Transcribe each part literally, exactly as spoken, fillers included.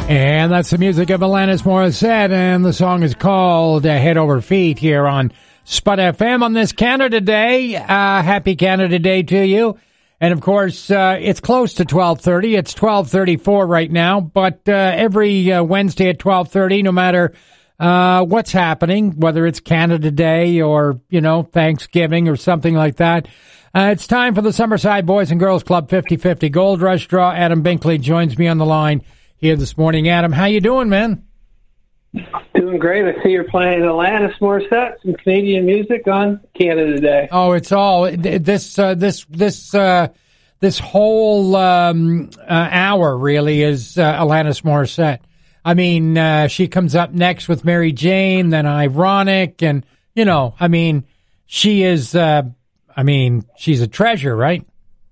And that's the music of Alanis Morissette, and the song is called uh, Head Over Feet here on Spud F M on this Canada Day. Uh, happy Canada Day to you. And, of course, uh, it's close to twelve thirty. It's twelve thirty-four right now, but uh, every uh, Wednesday at twelve thirty, no matter uh, what's happening, whether it's Canada Day or, you know, Thanksgiving or something like that, uh, it's time for the Summerside Boys and Girls Club fifty-fifty Gold Rush Draw. Adam Binkley joins me on the line here this morning. Adam, how you doing, man? Doing great. I see you're playing Alanis Morissette, some Canadian music on Canada Day. Oh, it's all this uh, this this uh, this whole um, uh, hour really is uh, Alanis Morissette. I mean, uh, she comes up next with Mary Jane, then Ironic, and you know, I mean, she is. Uh, I mean, she's a treasure, right?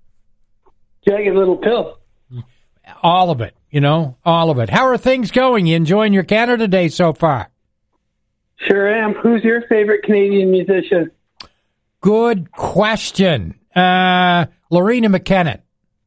Jagged Little Pill. All of it. You know, all of it. How are things going? You enjoying your Canada Day so far? Sure am. Who's your favorite Canadian musician? Good question. Uh, Lorena McKennitt.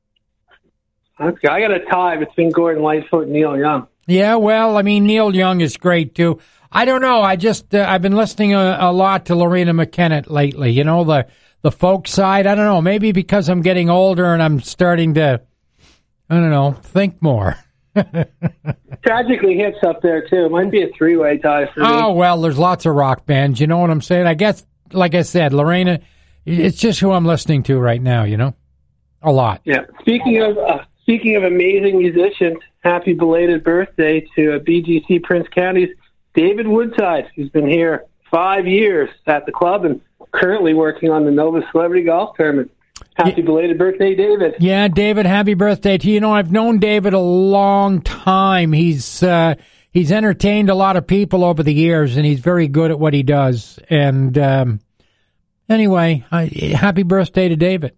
Okay, I got a tie between Gordon Lightfoot and Neil Young. Yeah, well, I mean, Neil Young is great, too. I don't know. I just, uh, I've been listening a, a lot to Lorena McKennitt lately. You know, the, the folk side. I don't know. Maybe because I'm getting older and I'm starting to, I don't know, think more. Tragically hits up there, too. Might be a three-way tie for me. Oh, well, there's lots of rock bands. You know what I'm saying? I guess, like I said, Lorena, it's just who I'm listening to right now, you know? A lot. Yeah. Speaking of uh, speaking of amazing musicians, happy belated birthday to uh, B G C Prince County's David Woodside, who's been here five years at the club and currently working on the Nova Celebrity Golf Tournament. Happy belated birthday, David. Yeah, David, happy birthday to you. You know, I've known David a long time. He's uh, he's entertained a lot of people over the years, and he's very good at what he does. And um, anyway, I, happy birthday to David.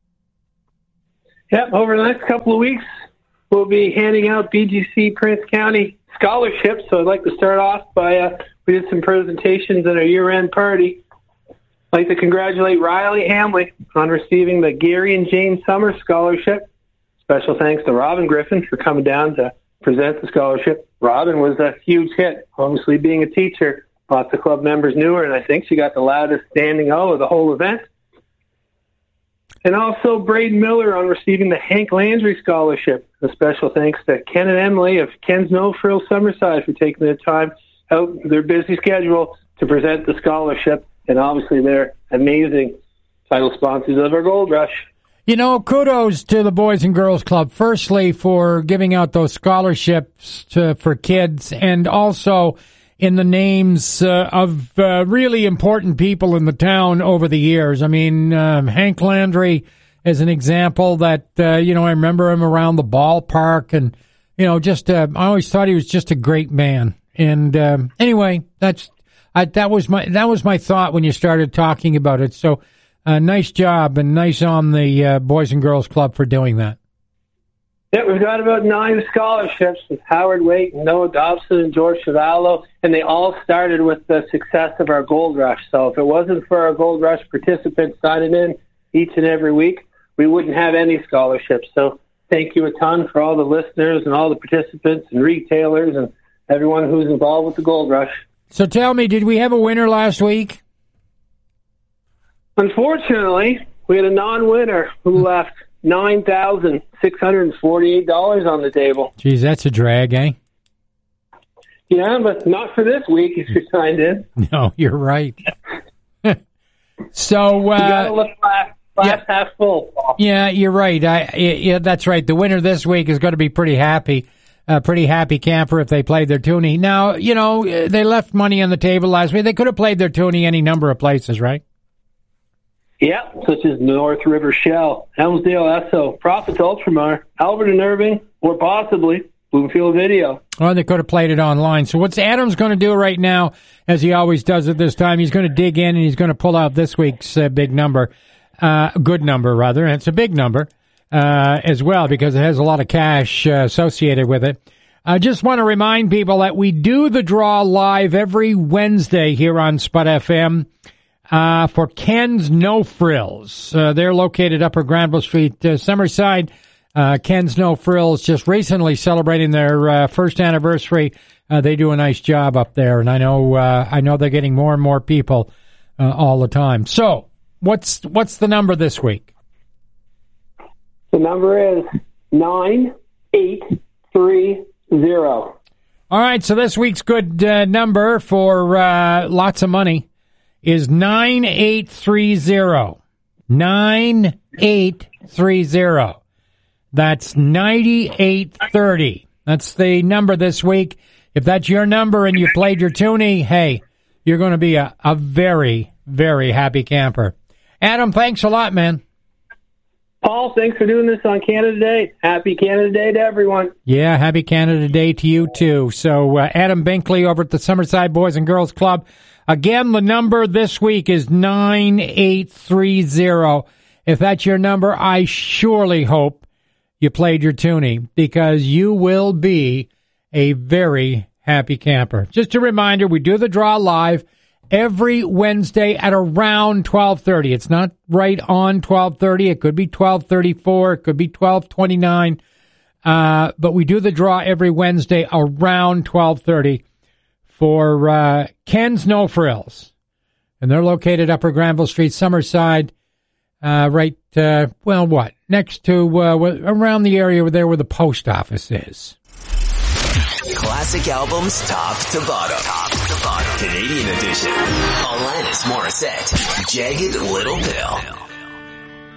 Yep, over the next couple of weeks, we'll be handing out B G C Prince County scholarships. So I'd like to start off by, uh, we did some presentations at our year-end party. I'd like to congratulate Riley Hamley on receiving the Gary and Jane Summer Scholarship. Special thanks to Robin Griffin for coming down to present the scholarship. Robin was a huge hit. Obviously, being a teacher, lots of club members knew her, and I think she got the loudest standing O of the whole event. And also Braden Miller on receiving the Hank Landry Scholarship. A special thanks to Ken and Emily of Ken's No Frills Summerside for taking their time out of their busy schedule to present the scholarship. And obviously, they're amazing title sponsors of our Gold Rush. You know, kudos to the Boys and Girls Club, firstly, for giving out those scholarships to, for kids, and also in the names uh, of uh, really important people in the town over the years. I mean, um, Hank Landry is an example that, uh, you know, I remember him around the ballpark, and, you know, just, uh, I always thought he was just a great man. And um, anyway, that's I, that was my that was my thought when you started talking about it. So, uh, nice job, and nice on the uh, Boys and Girls Club for doing that. Yeah, we've got about nine scholarships with Howard Waite, Noah Dobson, and George Chavallo, and they all started with the success of our Gold Rush. So if it wasn't for our Gold Rush participants signing in each and every week, we wouldn't have any scholarships. So thank you a ton for all the listeners and all the participants and retailers and everyone who's involved with the Gold Rush. So tell me, did we have a winner last week? Unfortunately, we had a non-winner who left nine thousand six hundred forty-eight dollars on the table. Geez, that's a drag, eh? Yeah, but not for this week if you're signed in. No, you're right. So, uh... you gotta look glass, glass yeah, half full. Yeah, you're right. I, yeah, that's right. The winner this week is going to be pretty happy. A pretty happy camper if they played their toonie. Now, you know, they left money on the table last week. They could have played their toonie any number of places, right? Yeah, such as North River Shell, Helmsdale Esso, Profits Ultramar, Albert and Irving, or possibly Bloomfield Video. Or they could have played it online. So what's Adam's going to do right now, as he always does at this time, he's going to dig in and he's going to pull out this week's uh, big number, uh, good number, rather, and it's a big number. Uh, as well, because it has a lot of cash uh, associated with it. I just want to remind people that we do the draw live every Wednesday here on Spud F M uh, for Ken's No Frills. Uh, they're located Upper Granville Street, uh, Summerside. Uh, Ken's No Frills just recently celebrating their uh, first anniversary. Uh, they do a nice job up there, and I know uh, I know they're getting more and more people uh, all the time. So, what's what's the number this week? The number is nine eight three zero. All right, so this week's good uh, number for uh, lots of money is nine eight three zero. nine eight three zero. That's ninety-eight thirty. That's the number this week. If that's your number and you played your toonie, hey, you're going to be a, a very, very happy camper. Adam, thanks a lot, man. Paul, thanks for doing this on Canada Day. Happy Canada Day to everyone. Yeah, happy Canada Day to you, too. So, uh, Adam Binkley over at the Summerside Boys and Girls Club. Again, the number this week is nine eight three zero. If that's your number, I surely hope you played your toonie, because you will be a very happy camper. Just a reminder, we do the draw live every Wednesday at around twelve thirty. It's not right on twelve thirty. It could be twelve thirty-four. It could be twelve twenty-nine. Uh, but we do the draw every Wednesday around twelve thirty for uh, Ken's No Frills. And they're located Upper Granville Street, Summerside, uh, right, uh, well, what? Next to, uh, around the area there where the post office is. Classic albums top to bottom. Top to bottom. Canadian edition. Alanis Morissette. Jagged Little Pill.